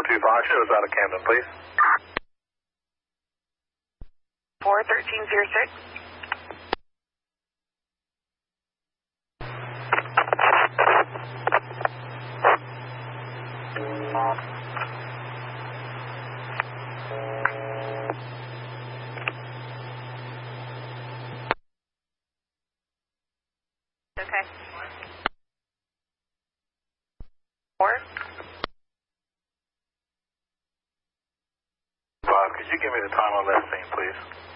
shows out of Camden, please. 41306. Okay. 4. Could you give me the time on that scene, please?